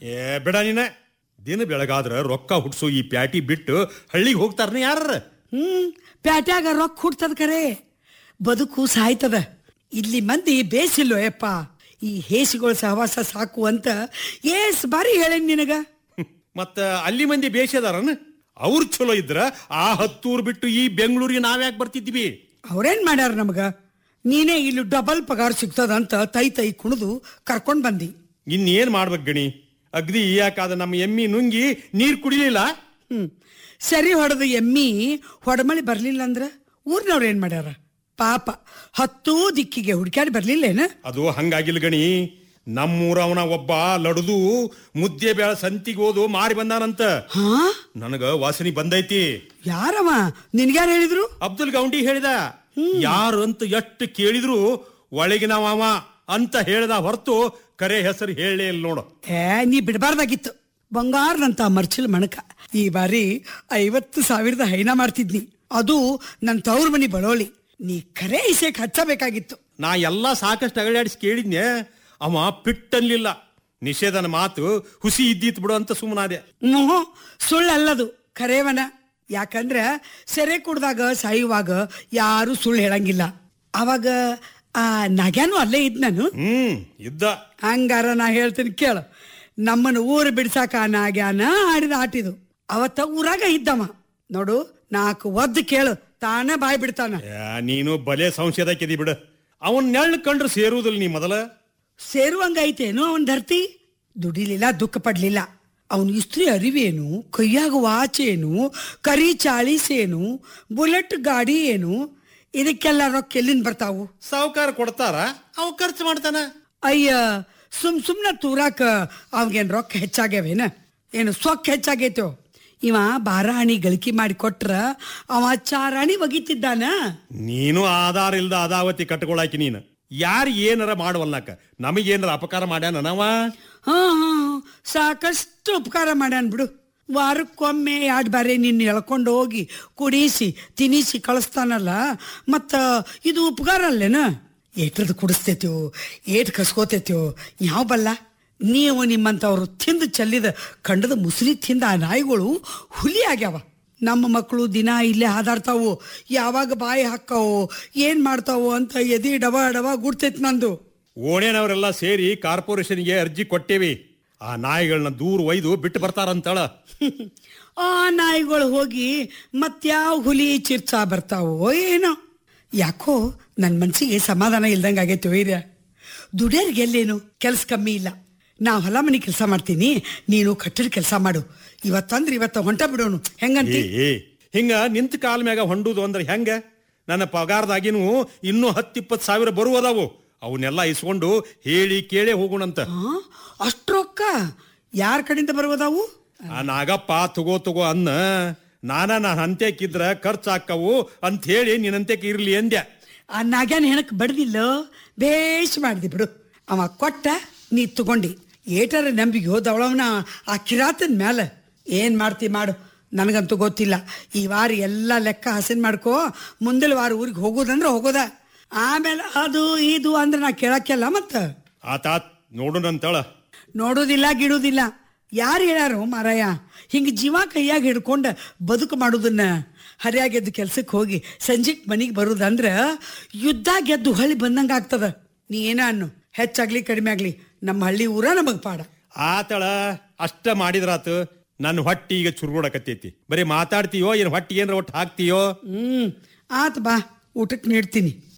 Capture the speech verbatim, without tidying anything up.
ಏ ಬಿಡ ನೀನ, ದಿನ ಬೆಳಗಾದ್ರ ರೊಕ್ಕ ಹುಡ್ಸು ಈ ಪ್ಯಾಟಿ ಬಿಟ್ಟು ಹಳ್ಳಿಗೆ ಹೋಗ್ತಾರನ ಯಾರ? ಹ್ಮ್ ಪ್ಯಾಟ್ಯಾಗ ರೊಕ್ಕ ಹುಡ್ತದ ಕರೆ, ಬದುಕು ಸಾಯ್ತದ. ಇಲ್ಲಿ ಮಂದಿ ಬೇಸಿಲ್ಲೋ ಯಪ್ಪ, ಈ ಹೇಸಿಗಳ ಸಹವಾಸ ಸಾಕು ಅಂತ ಏಸ್ ಬಾರಿ ಹೇಳೇನ್ ನಿನಗ. ಮತ್ತ ಅಲ್ಲಿ ಮಂದಿ ಬೇಷದಾರನ? ಅವ್ರು ಚಲೋ ಇದ್ರ ಆ ಹತ್ತೂರ್ ಬಿಟ್ಟು ಈ ಬೆಂಗಳೂರಿಗೆ ನಾವ್ಯಾಕೆ ಬರ್ತಿದ್ವಿ? ಅವ್ರೇನ್ ಮಾಡ್ಯಾರ ನಮಗ? ನೀನೇ ಇಲ್ಲಿ ಡಬಲ್ ಪಗಾರ ಸಿಗ್ತದಂತ ತೈ ತೈ ಕುಣಿದು ಕರ್ಕೊಂಡ್ ಬಂದಿ. ಇನ್ನೇನ್ ಮಾಡ್ಬೇಕು ಗಣಿ? ಅಗ್ದಿ ಯಾಕಾದ ನಮ್ಮ ಎಮ್ಮಿ ನುಂಗಿ ನೀರ್ ಕುಡಿಲಿಲ್ಲ. ಹ್ಮ್ ಸರಿ ಹೊಡೆದು ಎಮ್ಮಿ ಹೊಡಮಳಿ ಬರ್ಲಿಲ್ಲ ಅಂದ್ರ ಊರ್ನವ್ರ ಏನ್ ಮಾಡ್ಯಾರ? ಪಾಪ ಹತ್ತೂ ದಿಕ್ಕಿಗೆ ಹುಡ್ಕ್ಯಾಡಿ ಬರ್ಲಿಲ್ಲೇನ? ಅದು ಹಂಗಾಗಿಲ್ಲ ಗಣಿ. ನಮ್ಮೂರವನ ಒಬ್ಬ ಲಡ್ದು ಮುದ್ದೆ ಬೇಳ ಸಂತಿಗೆ ಹೋದು ಮಾರಿ ಬಂದಾನಂತ. ಹಾ ನನಗ ವಾಸನಿ ಬಂದೈತಿ. ಯಾರವ? ನಿನ್ಗ್ಯಾರ ಹೇಳಿದ್ರು? ಅಬ್ದುಲ್ ಗೌಂಡಿ ಹೇಳಿದ. ಯಾರು ಅಂತ ಎಷ್ಟು ಕೇಳಿದ್ರು ಒಳಗಿನವ ಅಂತ ಹೇಳ್ದ ಹೊರತು ಕರೆ ಹೆಸರು ಹೇಳೇ ಇಲ್ಲ ನೋಡು. ಏ ನೀ ಬಿಡಬಾರ್ದಾಗಿತ್ತು, ಬಂಗಾರದಂತ ಮರ್ಚಿಲ್ ಮಣಕ. ಈ ಬಾರಿ ಐವತ್ತು ಸಾವಿರದ ಹೈನ ಮಾಡ್ತಿದ್ನಿ, ಅದು ನನ್ ತವ್ರ ಮನಿ ಬಳೋಳಿ. ನೀ ಕರೆ ಇಸೇಕ್ ಹಚ್ಚಬೇಕಾಗಿತ್ತು. ನಾ ಎಲ್ಲಾ ಸಾಕಷ್ಟು ಅಗಡಾಡಿಸಿ ಕೇಳಿದ್ನೆ, ಅವ ಪಿಟ್ಟನ್ಲಿಲ್ಲ. ನಿಷೇಧನ ಮಾತು ಹುಸಿ ಇದ್ದಿತ್ ಬಿಡು ಅಂತ ಸುಮ್ಮನಾದೆ. ಹ್ಞೂ ಸುಳ್ಳಲ್ಲದು, ಖರೇವನ. ಯಾಕಂದ್ರ ಸೆರೆ ಕುಡ್ದಾಗ ಸಾಯುವಾಗ ಯಾರು ಸುಳ್ಳು ಹೇಳಂಗಿಲ್ಲ. ಅವಾಗ ಆ ನಾಗ್ಯಾನು ಅಲ್ಲೇ ಇದ್ ನಾನು. ಹ್ಮ್ ಇದ್ದ. ಹಂಗಾರ ನಾ ಹೇಳ್ತೀನಿ ಕೇಳು. ನಮ್ಮನ್ನು ಊರು ಬಿಡ್ಸಾಕ ನಾಗ್ಯಾನ ಆಡಿದ ಆಟಿದು. ಅವತ್ತ ಊರಾಗ ಇದ್ದವ ನೋಡು, ನಾಲ್ಕು ಒದ್ದು ಕೇಳು, ತಾನ ಬಾಯ್ ಬಿಡ್ತಾನ. ನೀನು ಬಲೆ ಸಂಶಯದಕ್ಕಿದಿ ಬಿಡು. ಅವನ್ ನೆಳ್ಳು ಕಂಡ್ರು ಸೇರುವುದಿಲ್ಲ ನೀ ಮೊದಲ. ಸೇರುವಂಗೈತೇನು ಅವನ್ ಧರ್ತಿ? ದುಡಿಲಿಲ್ಲ, ದುಃಖ ಪಡ್ಲಿಲ್ಲ. ಅವನು ಇಸ್ತ್ರಿ ಅರಿವೇನು, ಕೈಯಾಗ ವಾಚ್ ಏನು, ಕರಿ ಚಾಳಿಸೇನು, ಬುಲೆಟ್ ಗಾಡಿ ಏನು, ಇದಕ್ಕೆಲ್ಲ ರೊಕ್ಕ ಎಲ್ಲಿಂದ ಬರ್ತಾವು? ಸಾವುಕಾರ ಕೊಡ್ತಾರ, ಅವ್ ಖರ್ಚು ಮಾಡ್ತಾನ. ಅಯ್ಯ ಸುಮ್ ಸುಮ್ನ ತೂರಾಕ ಅವಗೇನ್ ರೊಕ್ಕ ಹೆಚ್ಚಾಗ್ಯಾವೇನ? ಏನು ಸೊಕ್ಕ ಹೆಚ್ಚಾಗೈತೋ? ಇವ ಬಾರಾಣಿ ಗಳಿಕೆ ಮಾಡಿ ಕೊಟ್ರ ಅವ ಚಾರಾಣಿ ಒಗಿತಿದ್ದಾನ. ನೀನು ಆಧಾರ ಇಲ್ದ ಅದಾವತಿ ಕಟ್ಕೊಳಾಕಿ ನೀನು. ಯಾರು ಏನಾರ ಮಾಡುವಲ್ಲಾಕ ನಮಗೇನಾರ ಅಪಕಾರ ಮಾಡ್ಯಾನ ನಾವ? ಹಾ ಹಾ ಸಾಕಷ್ಟು ಉಪಕಾರ ಮಾಡ್ಯಾನ್ ಬಿಡು. ವಾರಕ್ಕೊಮ್ಮೆ ಎರಡು ಬಾರಿ ನಿನ್ನ ಎಳ್ಕೊಂಡು ಹೋಗಿ ಕುಡಿಸಿ ತಿನಿಸಿ ಕಳಿಸ್ತಾನಲ್ಲ, ಮತ್ತ ಇದು ಉಪಕಾರ ಅಲ್ಲೇನ? ಏಟ್ರದ್ದು ಕುಡಿಸ್ತೇತೋ, ಏಟ್ ಕಸ್ಕೋತೇತೋ ಯಾವ ಬಲ್ಲ. ನೀವು ನಿಮ್ಮಂಥವ್ರು ತಿಂದು ಚೆಲ್ಲಿದ ಕಂಡದ ಮುಸುಲಿ ತಿಂದ ಆ ನಾಯಿಗಳು ಹುಲಿ ಆಗ್ಯಾವ. ನಮ್ಮ ಮಕ್ಕಳು ದಿನ ಇಲ್ಲೇ ಹಾದಾಡ್ತಾವು, ಯಾವಾಗ ಬಾಯಿ ಹಾಕಾವು ಏನ್ ಮಾಡ್ತಾವು ಅಂತ ಎದಿ ಡವ ಡವ ಗುಡ್ತೈತಿ ನಂದು. ಓಣೇನವರೆಲ್ಲ ಸೇರಿ ಕಾರ್ಪೊರೇಷನ್ಗೆ ಅರ್ಜಿ ಕೊಟ್ಟೇವಿ, ಆ ನಾಯಿಗಳನ್ನ ದೂರ ಒಯ್ದು ಬಿಟ್ಟು ಬರ್ತಾರಂತಳ. ಆ ನಾಯಿಗಳು ಹೋಗಿ ಮತ್ಯಾವ ಹುಲಿ ಚಿರ್ಚಾ ಬರ್ತಾವೋ ಏನೋ. ಯಾಕೋ ನನ್ನ ಮನ್ಸಿಗೆ ಸಮಾಧಾನ ಇಲ್ದಂಗೆ ಆಗೈತೆ ವೈರ್ಯ. ದುಡಿಯೋರ್ಗೆ ಎಲ್ಲೇನು ಕೆಲಸ ಕಮ್ಮಿ ಇಲ್ಲ. ನಾ ಹೊಲ ಮನೆ ಕೆಲಸ ಮಾಡ್ತೀನಿ, ನೀನು ಕಟ್ಟಡ ಕೆಲಸ ಮಾಡು. ಇವತ್ತಂದ್ರೆ ಇವತ್ತು ಹೊಂಟ ಬಿಡೋನು, ಹೆಂಗಂತ? ಹಿಂಗ ನಿಂತ ಕಾಲ ಮ್ಯಾಗ ಹೊಂಡುದು ಅಂದ್ರೆ ಹೆಂಗ? ನನ್ನ ಪಗಾರದಾಗಿನೂ ಇನ್ನೂ ಹತ್ತಿಪ್ಪತ್ತು ಸಾವಿರ ಬರುವುದಾವು. ಅವನ್ನೆಲ್ಲ ಇಸ್ಕೊಂಡು ಹೇಳಿ ಕೇಳೇ ಹೋಗೋಣಂತ. ಅಷ್ಟು ರೊಕ್ಕ ಯಾರ ಕಡೆಯಿಂದ ಬರುವುದಾವು? ಆ ನಾಗಪ್ಪ ತಗೋ ತಗೋ ಅನ್ನ, ನಾನ ನಾನು ಅಂತ್ಯಕ್ಕಿದ್ರ ಖರ್ಚು ಹಾಕವು ಅಂತ ಹೇಳಿ ನಿನ್ನಂತ್ಯಕ್ಕೆ ಇರ್ಲಿ ಅಂದ್ಯ. ಆ ನಾಗ್ಯಾನ ಹೆಣಕ್ ಬಡ್ದಿಲ್ಲ, ಬೇಷ್ ಮಾಡಿದಿ ಬಿಡು. ಅವ ಕೊಟ್ಟ ನೀ ತಗೊಂಡಿ. ಏಟರ ನಂಬಿಗೆ ಹೋದವಳವನ ಆ ಕಿರಾತನ ಮ್ಯಾಲ. ಏನ್ ಮಾಡ್ತಿ ಮಾಡು, ನನಗಂತೂ ಗೊತ್ತಿಲ್ಲ. ಈ ವಾರ ಎಲ್ಲ ಲೆಕ್ಕ ಹಸನ್ ಮಾಡ್ಕೋ, ಮುಂದಿನ ವಾರ ಊರಿಗೆ ಹೋಗೋದಂದ್ರೆ ಹೋಗೋದ. ಆಮೇಲೆ ಅದು ಇದು ಅಂದ್ರೆ ನಾ ಕೇಳಕ್ಕೆಲ್ಲ. ಮತ್ತ ಆತಾತ್ ನೋಡೋಣಂತಳ. ನೋಡೋದಿಲ್ಲ ಗಿಡುದಿಲ್ಲ. ಯಾರು ಹೇಳ್ಯಾರು ಮಾರಾಯ ಹಿಂಗ ಜೀವ ಕೈಯಾಗ ಹಿಡ್ಕೊಂಡ ಬದುಕು ಮಾಡೋದನ್ನ? ಹರಿಯಾಗೆದ್ದು ಕೆಲ್ಸಕ್ಕೆ ಹೋಗಿ ಸಂಜೆಕ್ ಮನಿಗೆ ಬರುದಂದ್ರ ಯುದ್ಧ ಗೆದ್ದು ಹಳ್ಳಿ ಬಂದಂಗ ಆಗ್ತದ. ನೀ ಏನ ಅನ್ನು, ಹೆಚ್ಚಾಗ್ಲಿ ಕಡಿಮೆ ಆಗ್ಲಿ ನಮ್ಮ ಹಳ್ಳಿ ಊರ ನಮಗ್ ಪಾಡ. ಆತಳ ಅಷ್ಟ ಮಾಡಿದ್ರಾತು. ನನ್ನ ಹೊಟ್ಟಿ ಈಗ ಚುರುಗೋಡಕತ್ತೈತಿ. ಬರೀ ಮಾತಾಡ್ತೀಯೋ ಏನ್ ಹೊಟ್ಟಿ ಏನ್ರ ಒಟ್ಟು ಹಾಕ್ತೀಯೋ? ಹ್ಮ್ ಆತ್ ಬಾ, ಊಟಕ್ಕೆ ನೀಡ್ತೀನಿ.